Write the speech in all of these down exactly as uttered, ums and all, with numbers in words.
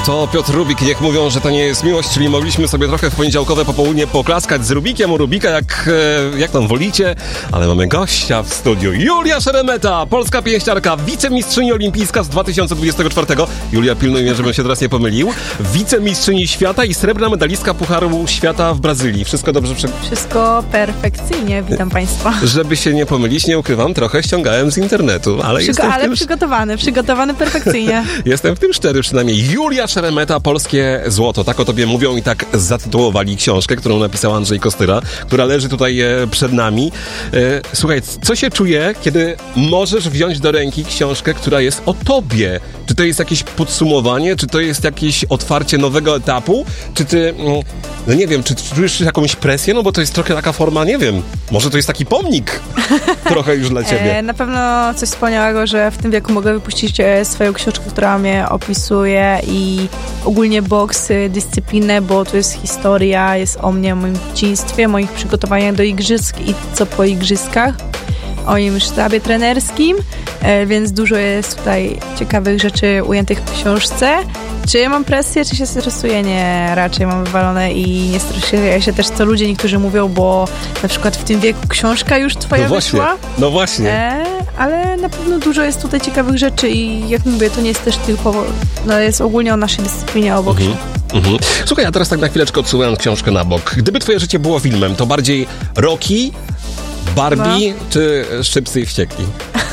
To Piotr Rubik, niech mówią, że to nie jest miłość, czyli mogliśmy sobie trochę w poniedziałkowe popołudnie poklaskać z Rubikiem u Rubika, jak, jak tam wolicie, ale mamy gościa w studiu. Julia Szeremeta, polska pięściarka, wicemistrzyni olimpijska z dwa tysiące dwudziestego czwartego. Julia, pilnuj mnie, żebym się teraz nie pomylił. Wicemistrzyni świata i srebrna medalistka Pucharu Świata w Brazylii. Wszystko dobrze? Prze... Wszystko perfekcyjnie, witam Państwa. Żeby się nie pomylić, nie ukrywam, trochę ściągałem z internetu, ale Przygo- jestem ale w tym... przygotowany, przygotowany perfekcyjnie. Jestem w tym szczery przynajmniej. Julia Szeremeta, polskie złoto. Tak o tobie mówią i tak zatytułowali książkę, którą napisał Andrzej Kostyra, która leży tutaj e, przed nami. E, słuchaj, co się czuje, kiedy możesz wziąć do ręki książkę, która jest o tobie? Czy to jest jakieś podsumowanie? Czy to jest jakieś otwarcie nowego etapu? Czy ty, mm, no nie wiem, czy czujesz jakąś presję? No bo to jest trochę taka forma, nie wiem, może to jest taki pomnik trochę już dla ciebie. E, na pewno coś wspaniałego, że w tym wieku mogę wypuścić e, swoją książkę, która mnie opisuje i ogólnie boks, dyscyplinę, bo to jest historia, jest o mnie, o moim dzieciństwie, moich przygotowaniach do igrzysk i co po igrzyskach, o moim sztabie trenerskim, e, więc dużo jest tutaj ciekawych rzeczy ujętych w książce. Czy ja mam presję, czy się stresuję? Nie, raczej mam wywalone i nie stresuję się też, co ludzie niektórzy mówią, bo na przykład w tym wieku książka już twoja no właśnie, wyszła. No właśnie. E, ale na pewno dużo jest tutaj ciekawych rzeczy i jak mówię, to nie jest też tylko, no jest ogólnie o naszej dyscyplinie, o boksie. Mhm. Mhm. Słuchaj, a teraz tak na chwileczkę odsuwając książkę na bok. Gdyby twoje życie było filmem, to bardziej Rocky, Barbie no. czy Szybcy i Wściekli?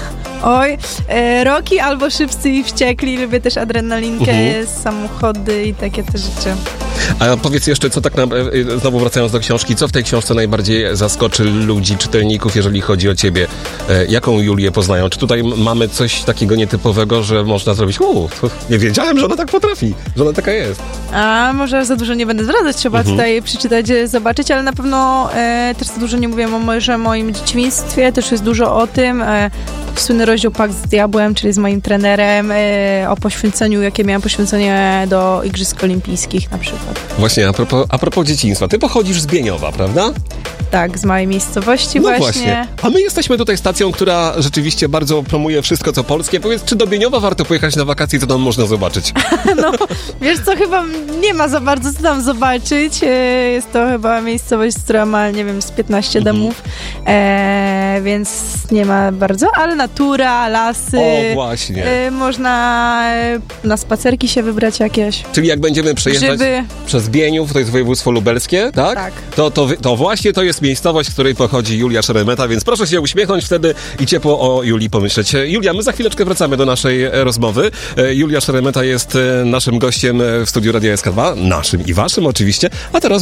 Oj, e, Rocky albo Szybcy i Wściekli, lubię też adrenalinkę, Mhm. samochody i takie te rzeczy. A powiedz jeszcze, co tak na, znowu wracając do książki, co w tej książce najbardziej zaskoczy ludzi, czytelników, jeżeli chodzi o ciebie? E, jaką Julię poznają? Czy tutaj mamy coś takiego nietypowego, że można zrobić, uuu, nie wiedziałem, że ona tak potrafi, że ona taka jest. A może za dużo nie będę zdradzać, trzeba mhm. tutaj przeczytać, zobaczyć, ale na pewno e, też za dużo nie mówię o może moim dzieciństwie, też jest dużo o tym. E, słynny rozdział Pakt z Diabłem, czyli z moim trenerem, e, o poświęceniu, jakie miałam poświęcenie do Igrzysk Olimpijskich na przykład. Właśnie, a propos, a propos dzieciństwa, ty pochodzisz z Bieniowa, prawda? Tak, z małej miejscowości no właśnie. właśnie. A my jesteśmy tutaj stacją, która rzeczywiście bardzo promuje wszystko, co polskie. Powiedz, czy do Bieniowa warto pojechać na wakacje, co tam można zobaczyć? No, wiesz co, chyba nie ma za bardzo co tam zobaczyć. Jest to chyba miejscowość, która ma, nie wiem, z piętnaście mhm. domów, e, więc nie ma bardzo, ale natura, lasy. O, właśnie. E, można na spacerki się wybrać jakieś. Czyli jak będziemy przejeżdżać Grzyby. przez Bieniów, to jest województwo lubelskie, tak? Tak. To, to, to właśnie to jest miejscowość, z której pochodzi Julia Szeremeta, więc proszę się uśmiechnąć wtedy i ciepło o Julii pomyśleć. Julia, my za chwileczkę wracamy do naszej rozmowy. Julia Szeremeta jest naszym gościem w studiu Radia S K dwa, naszym i waszym oczywiście, a teraz